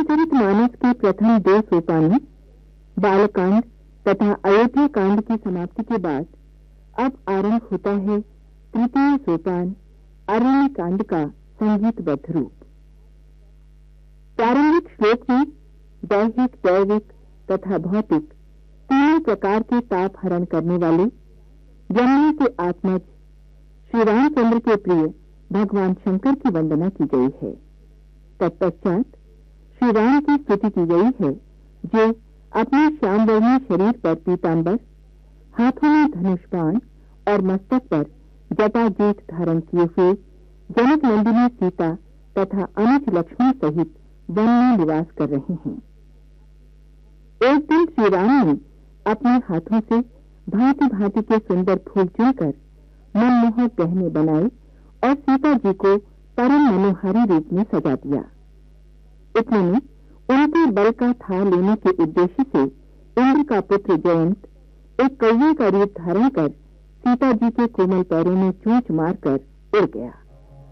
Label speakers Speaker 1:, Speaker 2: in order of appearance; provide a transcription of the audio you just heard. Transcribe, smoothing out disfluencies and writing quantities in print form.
Speaker 1: रामचरितमानस के प्रथम 2 सोपानों बालकांड तथा अयोध्या कांड की समाप्ति के बाद अब आरंभ होता है तृतीय सोपान अरण्य कांड का संगीतबद्ध रूप। प्रारंभिक श्लोक में दैहिक, दैविक तथा भौतिक तीनों प्रकार के ताप हरण करने वाले यमुना के आत्मज श्री रामचंद्र के प्रिय भगवान शंकर की वंदना की गई है। तत्पश्चात श्री राम की स्तुति की गई है जो अपने श्यामवर्णीय शरीर पर पीतांबर, हाथों में धनुष बाण और मस्तक पर जटाजूट धारण किए हुए जनक नंदिनी सीता तथा अनुज लक्ष्मण सहित वन में निवास कर रहे हैं। एक दिन श्री राम ने अपने हाथों से भांति भांति के सुंदर फूल चुनकर मनमोहक गहने बनाए और सीता जी को परम मनोहारी रूप में सजा दिया। इतने में उनके बल का था लेने के उद्देश्य से इंद्र का पुत्र जयंत एक कौवे का रूप धारण कर सीता जी के कोमल पैरों में चोंच मारकर उड़ गया।